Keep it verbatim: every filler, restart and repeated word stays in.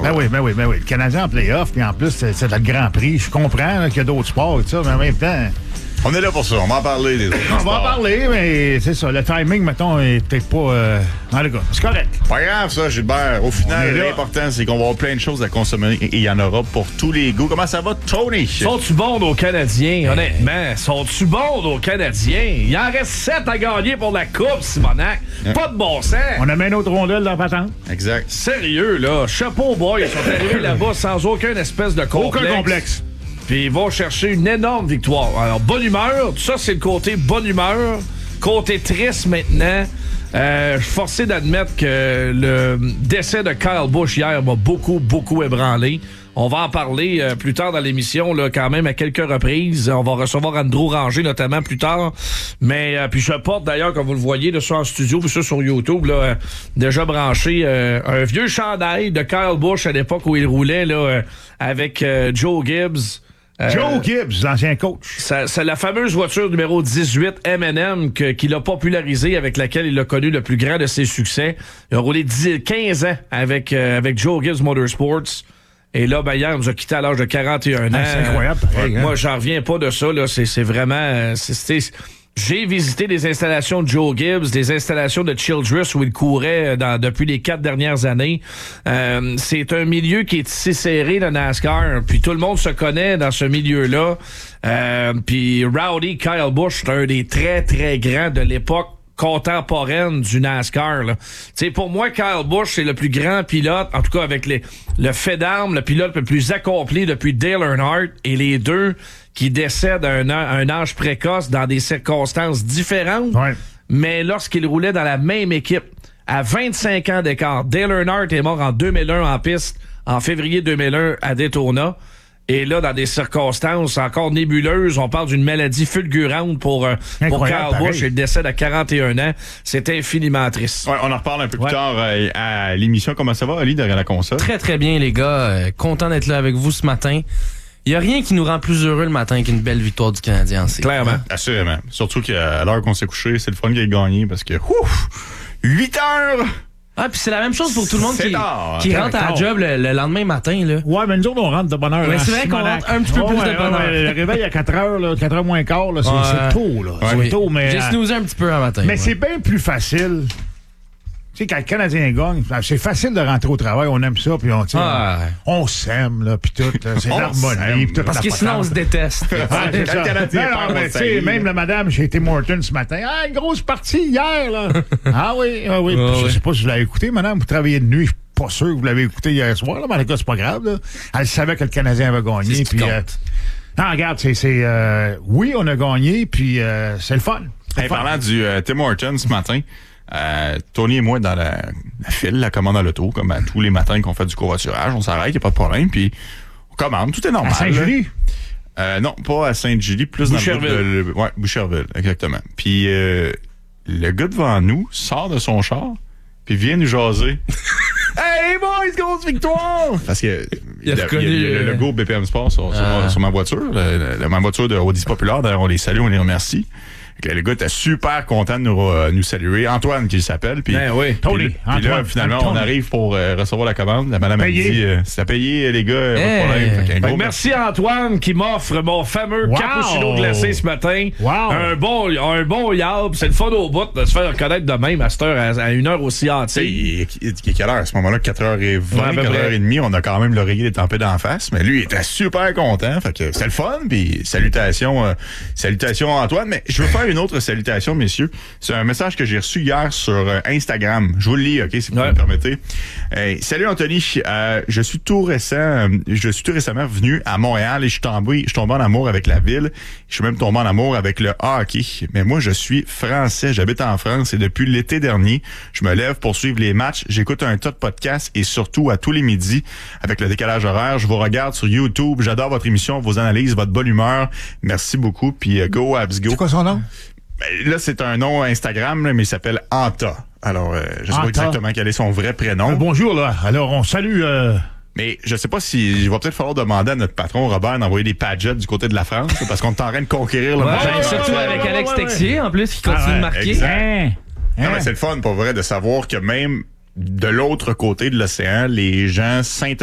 Ben oui, ben oui, ben oui. Le Canadien en play-off, puis en plus, c'est, c'est le Grand Prix. Je comprends là, qu'il y a d'autres sports et tout ça, mais en même temps... On est là pour ça. On va en parler des autres On sports. va en parler, mais c'est ça. Le timing, mettons, est peut-être pas... Euh... En tout cas, c'est correct. Pas grave, ça, Gilbert. Au final, l'important, c'est qu'on va avoir plein de choses à consommer et il y en aura pour tous les goûts. Comment ça va, Tony? Sont-tu bons, nos Canadiens? Honnêtement, sont-tu bons, nos Canadiens? Il en reste sept à gagner pour la Coupe, Simonac. Hein? Pas de bon sens. On a mis une autre rondelle dans la patente. Exact. Sérieux, là. Chapeau, boy. Ils sont arrivés là-bas sans aucun espèce de complexe. Aucun complexe. Puis ils vont chercher une énorme victoire. Alors, bonne humeur. Tout ça, c'est le côté bonne humeur. Côté triste, maintenant. Euh, je suis forcé d'admettre que le décès de Kyle Busch hier m'a beaucoup, beaucoup ébranlé. On va en parler euh, plus tard dans l'émission, là, quand même, à quelques reprises. On va recevoir Andrew Ranger, notamment, plus tard. Mais, euh, puis je porte, d'ailleurs, comme vous le voyez, là, ça en studio, puis ça sur YouTube, là, euh, déjà branché, euh, un vieux chandail de Kyle Busch à l'époque où il roulait, là, euh, avec euh, Joe Gibbs. Euh, Joe Gibbs, l'ancien coach. C'est, c'est la fameuse voiture numéro dix-huit M and M que, qu'il a popularisée, avec laquelle il a connu le plus grand de ses succès. Il a roulé dix, quinze ans avec, euh, avec Joe Gibbs Motorsports. Et là, ben, hier, il nous a quitté à l'âge de quarante et un ans. Ah, c'est incroyable, pareil, euh, hein? Moi, j'en reviens pas de ça, là. C'est, c'est vraiment... C'est, c'est, j'ai visité des installations de Joe Gibbs, des installations de Childress où il courait dans, depuis les quatre dernières années. Euh, c'est un milieu qui est si serré, le NASCAR, puis tout le monde se connaît dans ce milieu-là. Euh, puis Rowdy Kyle Busch, c'est un des très, très grands de l'époque contemporaine du NASCAR. Là. T'sais, pour moi, Kyle Busch, c'est le plus grand pilote, en tout cas avec les, le fait d'armes, le pilote le plus accompli depuis Dale Earnhardt, et les deux qui décèdent à un, un âge précoce dans des circonstances différentes, Ouais. mais lorsqu'ils roulaient dans la même équipe, à vingt-cinq ans d'écart. Dale Earnhardt est mort en deux mille un en piste, en février deux mille un à Daytona. Et là, dans des circonstances encore nébuleuses, on parle d'une maladie fulgurante pour, euh, pour Kyle Busch. Il décède à quarante et un ans. C'est infiniment triste. Ouais, on en reparle un peu plus Ouais. tard euh, à l'émission. Comment ça va, Ali, derrière la console? Très, très bien, les gars. Euh, content d'être là avec vous ce matin. Il n'y a rien qui nous rend plus heureux le matin qu'une belle victoire du Canadien. C'est Clairement. Assurément. Surtout qu'à l'heure qu'on s'est couché, c'est le fun qu'il ait gagné parce que, ouf, huit heures! Ah, puis c'est la même chose pour tout le monde C'est qui, tard. qui C'est rentre à la tard. job le, le lendemain matin, là. Ouais, mais nous autres, on rentre de bonne heure. Ouais, hein, c'est vrai qu'on Simonac. rentre un petit peu Oh, plus ouais, de bonne ouais, heure. ouais, le réveil à quatre heures, là, quatre heures moins quart, là, c'est, Ouais. c'est tôt, là. Ouais. C'est Oui. tôt, mais... J'ai euh, snoozé un petit peu un matin. Mais ouais. c'est bien plus facile. Tu sais, quand le Canadien gagne, c'est facile de rentrer au travail, on aime ça, puis on, tu sais, Ah, ouais. on, on s'aime, là, puis tout, là, c'est On l'harmonie, s'aime. puis tout. Parce la que sinon, on patente. se déteste. Ah, c'est Quand ça. le Canadien Non, non, perd, on mais tu sais, s'haït, même là. la madame chez Tim Hortons ce matin, ah, une grosse partie hier, là. Ah oui, ah oui. Ah, Je oui. sais pas si vous l'avez écouté, madame, vous travaillez de nuit, je suis pas sûr que vous l'avez écouté hier soir, là, mais en tout cas, c'est pas grave, là. Elle savait que le Canadien avait gagné, C'est ce qui puis... compte. euh, non, regarde, c'est... c'est euh, oui, on a gagné, puis euh, c'est le fun. C'est Hey, le fun. parlant du euh, Tim Hortons ce matin, euh, Tony et moi dans la, la file, la commande à l'auto, comme à tous les matins qu'on fait du covoiturage, on s'arrête, il n'y a pas de problème, puis on commande, tout est normal. À Saint-Julie? Euh, non, pas à Sainte-Julie, plus Boucherville. dans le... le- Ouais, Boucherville, exactement. Puis euh, le gars devant nous sort de son char, puis vient nous jaser. Hey boys, grosse victoire! Parce que Il a il y a, reconnu, il y a le euh, logo B P M Sport sur, sur Ah. ma, sur ma voiture, le- le- la- ma voiture de Audi Populaire. D'ailleurs, on les salue, on les remercie. Fait que le gars était super content de nous, euh, nous saluer. Antoine, qui s'appelle. Puis, Ben oui. Tony, Puis, puis là, Antoine, finalement, Antoine. on arrive pour euh, recevoir la commande. La madame a Payé. dit, euh, c'est à payer, les gars, pas de Hey. problème. Fait qu'un Fait gros que merci Antoine qui m'offre mon fameux Wow. cappuccino glacé ce matin. Wow. Un bon, un bon yab. C'est le fun au bout de se faire reconnaître de même à cette heure, à, à une heure aussi Tu sais, hâtive. il est il est quelle heure à ce moment-là? quatre heures vingt, Ouais, à peu quatre heures près. trente. On a quand même l'oreiller des tempêtes d'en face. Mais lui, il était super content. Fait que c'était le fun. Puis salutations, euh, salutations Antoine. Mais je veux faire une autre salutation, messieurs. C'est un message que j'ai reçu hier sur euh, Instagram. Je vous le lis, OK, si vous Ouais. me permettez. Hey, salut Anthony. Euh, je suis tout récent, euh, je suis tout récemment venu à Montréal et je suis tombé, je suis tombé en amour avec la ville. Je suis même tombé en amour avec le hockey. Mais moi, je suis français. J'habite en France et depuis l'été dernier, je me lève pour suivre les matchs. J'écoute un tas de podcasts et surtout à tous les midis, avec le décalage horaire, je vous regarde sur YouTube. J'adore votre émission, vos analyses, votre bonne humeur. Merci beaucoup. Puis euh, go Abs go. C'est quoi son nom? Ben, là, c'est un nom Instagram, là, mais il s'appelle Anta. Alors, euh, je sais pas Anta. exactement quel est son vrai prénom. Euh, bonjour, là. Alors, on salue... Euh... Mais je sais pas si il va peut-être falloir demander à notre patron Robert d'envoyer des padgets du côté de la France, parce qu'on est en train de conquérir le Ouais, marché. ben, surtout ouais, avec ouais, Alex ouais, ouais. Texier, en plus, qui continue Ah ouais, de marquer. exact. Hein? Non, Hein? mais c'est le fun, pour vrai, de savoir que même de l'autre côté de l'océan, les gens s'intéressent